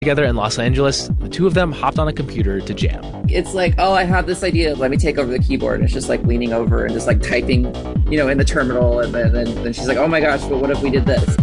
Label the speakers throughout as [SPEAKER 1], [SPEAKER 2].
[SPEAKER 1] Together in Los Angeles, the two of them hopped on a computer to jam.
[SPEAKER 2] It's like, oh, I have this idea. Let me take over the keyboard. And it's just like leaning over and just like typing, in the terminal. And then she's like, oh my gosh, but what if we did this?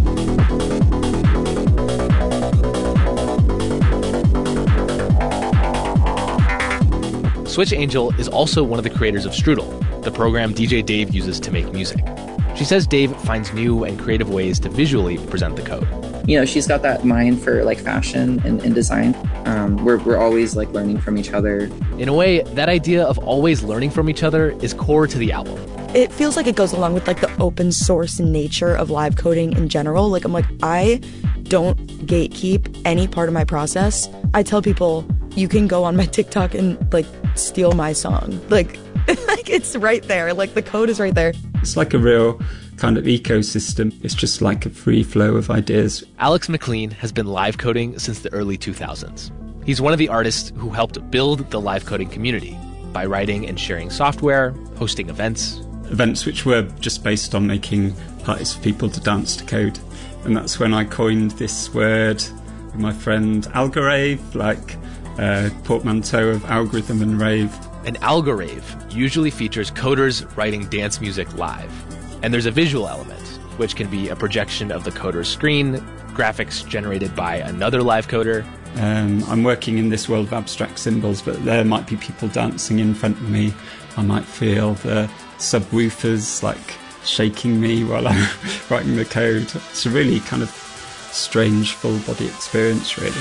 [SPEAKER 1] Switch Angel is also one of the creators of Strudel, the program DJ Dave uses to make music. She says Dave finds new and creative ways to visually present the code.
[SPEAKER 2] She's got that mind for like fashion and design. We're always like learning from each other.
[SPEAKER 1] In a way, that idea of always learning from each other is core to the album.
[SPEAKER 3] It feels like it goes along with like the open source nature of live coding in general. I don't gatekeep any part of my process. I tell people, you can go on my TikTok and like steal my song. Like it's right there. Like the code is right there.
[SPEAKER 4] It's like a real kind of ecosystem. It's just like a free flow of ideas.
[SPEAKER 1] Alex McLean has been live coding since the early 2000s. He's one of the artists who helped build the live coding community by writing and sharing software, hosting events.
[SPEAKER 4] Events which were just based on making parties for people to dance to code. And that's when I coined this word with my friend Algorave, like portmanteau of algorithm and rave.
[SPEAKER 1] An algorave usually features coders writing dance music live. And there's a visual element, which can be a projection of the coder's screen, graphics generated by another live coder.
[SPEAKER 4] I'm working in this world of abstract symbols, but there might be people dancing in front of me. I might feel the subwoofers like shaking me while I'm writing the code. It's a really kind of strange full body experience, really.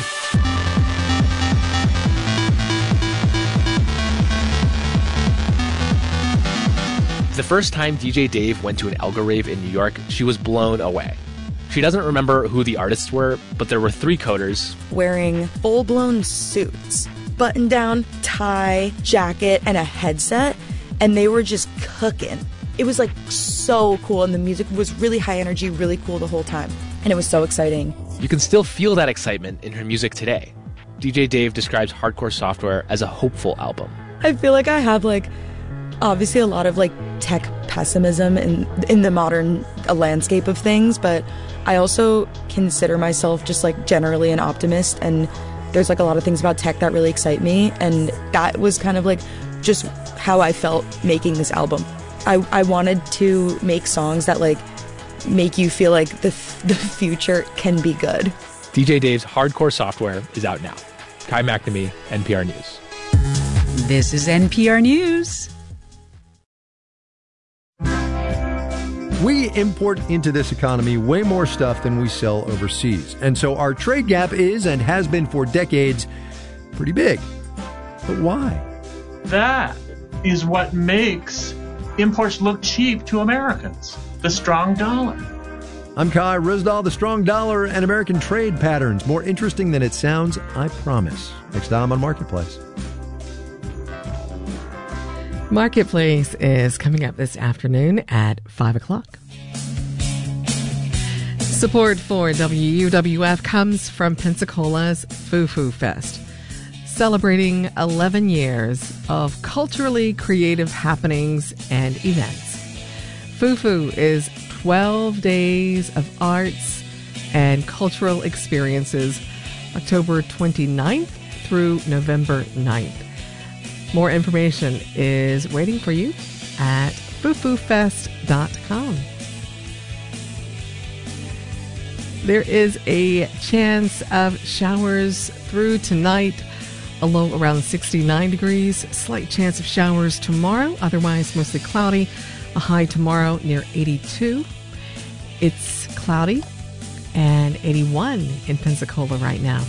[SPEAKER 1] The first time DJ Dave went to an algorave in New York, she was blown away. She doesn't remember who the artists were, but there were 3 coders
[SPEAKER 3] wearing full-blown suits, button-down, tie, jacket, and a headset, and they were just cooking. It was like so cool, and the music was really high energy, really cool the whole time, and it was so exciting.
[SPEAKER 1] You can still feel that excitement in her music today. DJ Dave describes Hardcore Software as a hopeful album.
[SPEAKER 3] I feel like I have obviously a lot of tech pessimism in the modern landscape of things, but I also consider myself just generally an optimist, and there's a lot of things about tech that really excite me, and that was kind of just how I felt making this album. I wanted to make songs that make you feel like the future can be good.
[SPEAKER 1] DJ Dave's Hardcore Software is out now. Kai McNamee, NPR News.
[SPEAKER 5] This is NPR News.
[SPEAKER 6] We import into this economy way more stuff than we sell overseas. And so our trade gap is, and has been for decades, pretty big. But why?
[SPEAKER 7] That is what makes imports look cheap to Americans. The strong dollar.
[SPEAKER 6] I'm Kai Ryssdal. The strong dollar and American trade patterns. More interesting than it sounds, I promise. Next time on Marketplace.
[SPEAKER 8] Marketplace is coming up this afternoon at 5 o'clock. Support for WUWF comes from Pensacola's Foo Fest, celebrating 11 years of culturally creative happenings and events. Foo is 12 days of arts and cultural experiences, October 29th through November 9th. More information is waiting for you at foofofest.com. There is a chance of showers through tonight, a low around 69 degrees. Slight chance of showers tomorrow, otherwise mostly cloudy. A high tomorrow near 82. It's cloudy and 81 in Pensacola right now.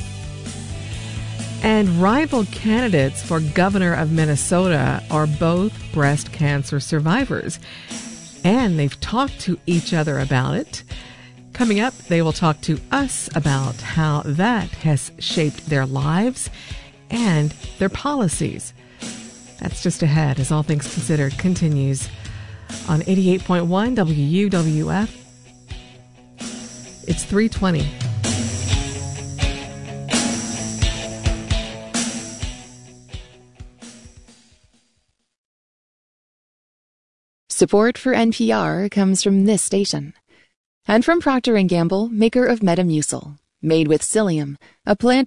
[SPEAKER 8] And rival candidates for governor of Minnesota are both breast cancer survivors. And they've talked to each other about it. Coming up, they will talk to us about how that has shaped their lives and their policies. That's just ahead as All Things Considered continues on 88.1 WUWF. It's 3:20.
[SPEAKER 9] Support for NPR comes from this station. And from Procter & Gamble, maker of Metamucil. Made with psyllium, a plant